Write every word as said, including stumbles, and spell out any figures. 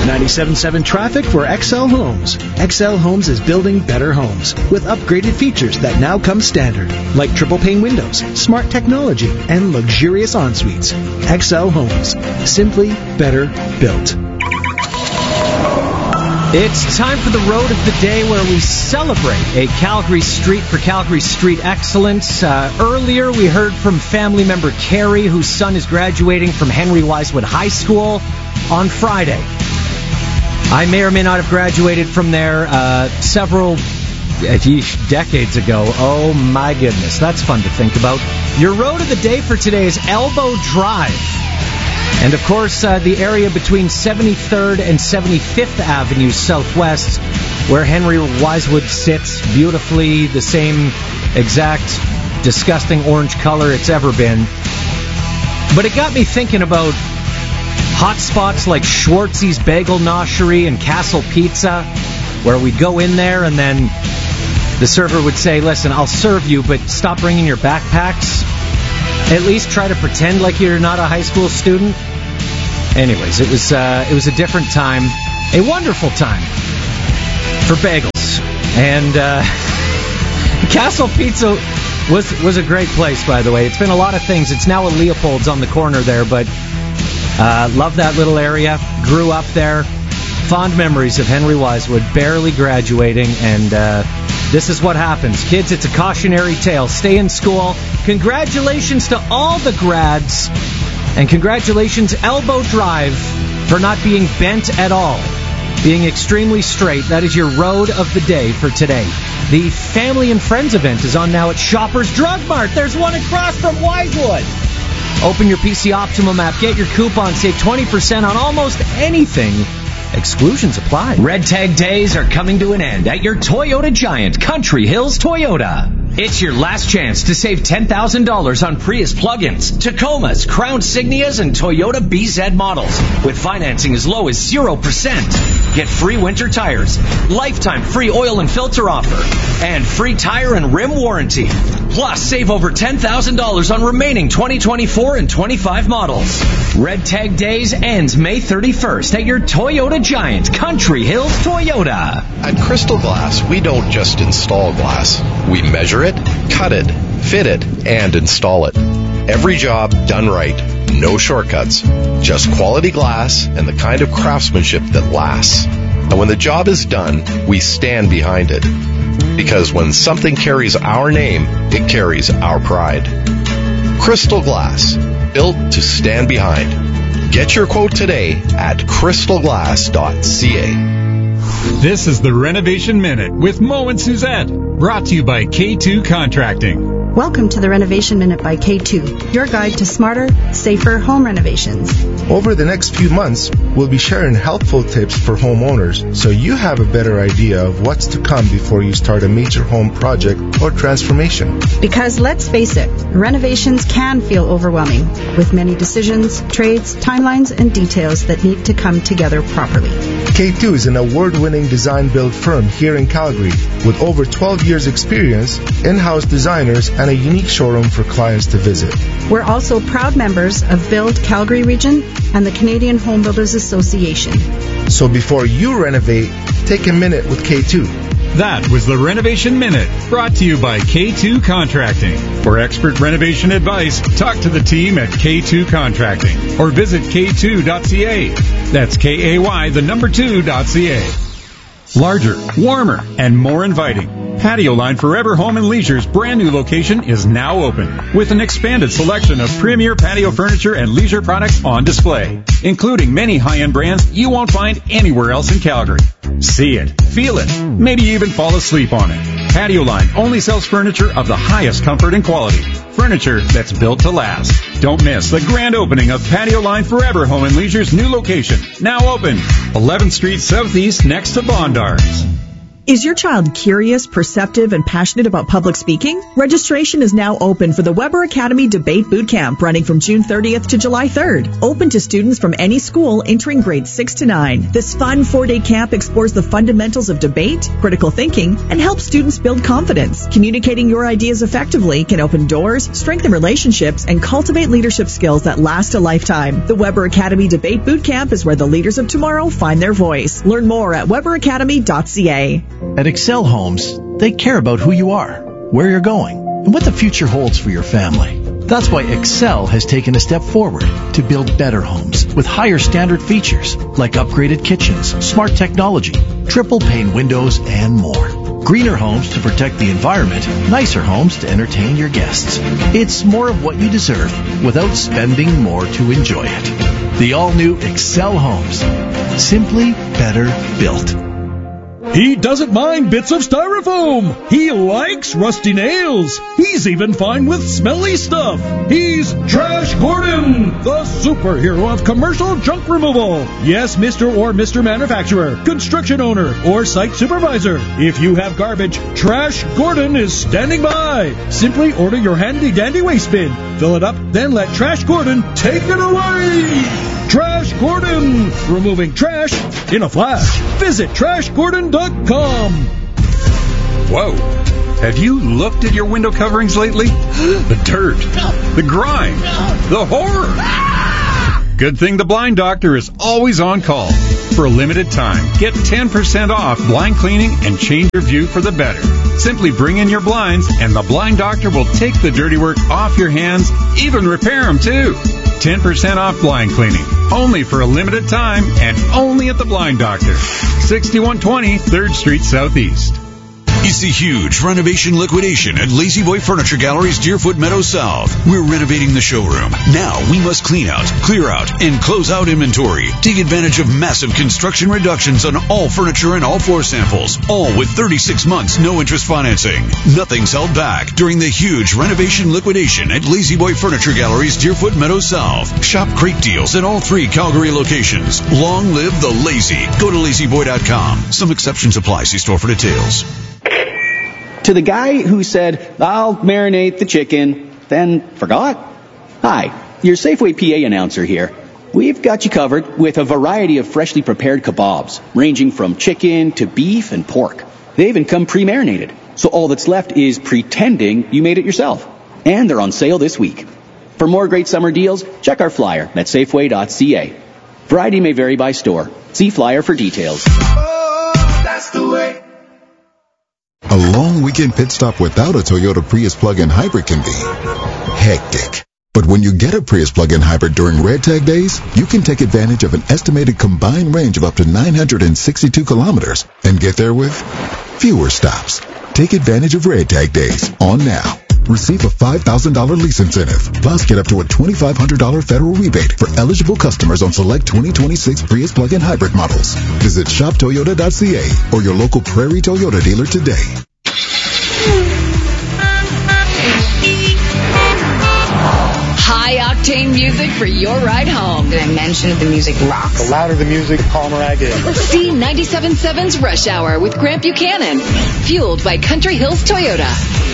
ninety-seven point seven traffic for X L Homes. X L Homes is building better homes with upgraded features that now come standard, like triple pane windows, smart technology, and luxurious en-suites. X L Homes. Simply better built. It's time for the Road of the Day, where we celebrate a Calgary Street for Calgary Street excellence. Uh, earlier, we heard from family member Carrie, whose son is graduating from Henry Wisewood High School on Friday. I may or may not have graduated from there uh, several uh, geez, decades ago. Oh, my goodness. That's fun to think about. Your Road of the Day for today is Elbow Drive. And, of course, uh, the area between seventy-third and seventy-fifth Avenue Southwest, where Henry Wisewood sits beautifully, the same exact disgusting orange color it's ever been. But it got me thinking about hot spots like Schwartz's Bagel Noshery and Castle Pizza, where we'd go in there and then the server would say, listen, I'll serve you, but stop bringing your backpacks. At least try to pretend like you're not a high school student. Anyways, it was uh, it was a different time, a wonderful time for bagels. And uh, Castle Pizza was was a great place, by the way. It's been a lot of things. It's now a Leopold's on the corner there, but uh, love that little area. Grew up there. Fond memories of Henry Wisewood barely graduating, and uh, this is what happens. Kids, it's a cautionary tale. Stay in school. Congratulations to all the grads. And congratulations, Elbow Drive, for not being bent at all. Being extremely straight. That is your Road of the Day for today. The Family and Friends event is on now at Shoppers Drug Mart. There's one across from Wisewood. Open your P C Optimum app. Get your coupon. Save twenty percent on almost anything. Exclusions apply. Red Tag Days are coming to an end at your Toyota Giant, Country Hills Toyota. It's your last chance to save ten thousand dollars on Prius plug-ins, Tacomas, Crown Signias, and Toyota B Z models with financing as low as zero percent. Get free winter tires, lifetime free oil and filter offer, and free tire and rim warranty. Plus, save over ten thousand dollars on remaining twenty twenty-four and twenty-five models. Red Tag Days ends May thirty-first at your Toyota Giant, Country Hills Toyota. At Crystal Glass, we don't just install glass. We measure it, cut it, fit it, and install it. Every job done right. No shortcuts. Just quality glass and the kind of craftsmanship that lasts. And when the job is done, we stand behind it. Because when something carries our name, it carries our pride. Crystal Glass. Built to stand behind. Get your quote today at crystal glass dot c a. This is the Renovation Minute with Mo and Suzette, brought to you by K two Contracting. Welcome to the Renovation Minute by K two, your guide to smarter, safer home renovations. Over the next few months, we'll be sharing helpful tips for homeowners so you have a better idea of what's to come before you start a major home project or transformation. Because let's face it, renovations can feel overwhelming with many decisions, trades, timelines, and details that need to come together properly. K two is an award-winning design-build firm here in Calgary with over twelve years experience, in-house designers, and a unique showroom for clients to visit. We're also proud members of Build Calgary Region and the Canadian Home Builders Association. So before you renovate, take a minute with K two. That was the Renovation Minute, brought to you by K two Contracting. For expert renovation advice, talk to the team at K two Contracting or visit K two dot c a. That's K A Y, the number two, dot C A. Larger, warmer, and more inviting. Patio Line Forever Home and Leisure's brand new location is now open with an expanded selection of premier patio furniture and leisure products on display, including many high-end brands you won't find anywhere else in Calgary. See it, feel it, maybe even fall asleep on it. Patio Line only sells furniture of the highest comfort and quality. Furniture that's built to last. Don't miss the grand opening of Patio Line Forever Home and Leisure's new location, now open, eleventh Street Southeast next to Bondar's. Is your child curious, perceptive, and passionate about public speaking? Registration is now open for the Weber Academy Debate Bootcamp running from June thirtieth to July third. Open to students from any school entering grades six to nine. This fun four-day camp explores the fundamentals of debate, critical thinking, and helps students build confidence. Communicating your ideas effectively can open doors, strengthen relationships, and cultivate leadership skills that last a lifetime. The Weber Academy Debate Bootcamp is where the leaders of tomorrow find their voice. Learn more at weber academy dot c a. At Excel Homes, they care about who you are, where you're going, and what the future holds for your family. That's why Excel has taken a step forward to build better homes with higher standard features like upgraded kitchens, smart technology, triple pane windows, and more. Greener homes to protect the environment, nicer homes to entertain your guests. It's more of what you deserve without spending more to enjoy it. The all-new Excel Homes. Simply better built. He doesn't mind bits of styrofoam. He likes rusty nails. He's even fine with smelly stuff. He's Trash Gordon, the superhero of commercial junk removal. Yes, Mister or Mister Manufacturer, construction owner, or site supervisor. If you have garbage, Trash Gordon is standing by. Simply order your handy-dandy waste bin. Fill it up, then let Trash Gordon take it away. Trash Gordon, removing trash in a flash. Visit trash gordon dot com. Whoa. Have you looked at your window coverings lately? The dirt, the grime, the horror. Good thing the Blind Doctor is always on call. For a limited time, get ten percent off blind cleaning and change your view for the better. Simply bring in your blinds and the Blind Doctor will take the dirty work off your hands, even repair them too. ten percent off blind cleaning. Only for a limited time and only at the Blind Doctor. sixty-one twenty third Street Southeast. It's a huge renovation liquidation at Lazy Boy Furniture Gallery's Deerfoot Meadows South. We're renovating the showroom. Now we must clean out, clear out, and close out inventory. Take advantage of massive construction reductions on all furniture and all floor samples. All with thirty-six months no interest financing. Nothing's held back during the huge renovation liquidation at Lazy Boy Furniture Gallery's Deerfoot Meadows South. Shop great deals at all three Calgary locations. Long live the lazy. Go to lazy boy dot com. Some exceptions apply. See store for details. To the guy who said, I'll marinate the chicken, then forgot? Hi, your Safeway P A announcer here. We've got you covered with a variety of freshly prepared kebabs, ranging from chicken to beef and pork. They even come pre-marinated, so all that's left is pretending you made it yourself. And they're on sale this week. For more great summer deals, check our flyer at safeway dot c a. Variety may vary by store. See flyer for details. Oh, that's the way. A long weekend pit stop without a Toyota Prius plug-in hybrid can be hectic. But when you get a Prius plug-in hybrid during Red Tag days, you can take advantage of an estimated combined range of up to nine hundred sixty-two kilometers and get there with fewer stops. Take advantage of Red Tag days on now. Receive a five thousand dollars lease incentive, plus get up to a twenty-five hundred dollars federal rebate for eligible customers on select twenty twenty-six Prius plug-in hybrid models. Visit shop toyota dot c a or your local Prairie Toyota dealer today. High-octane music for your ride home. Did I mention that the music rocks? The louder the music, the calmer I get. See ninety-seven point seven's Rush Hour with Grant Buchanan. Fueled by Country Hills Toyota.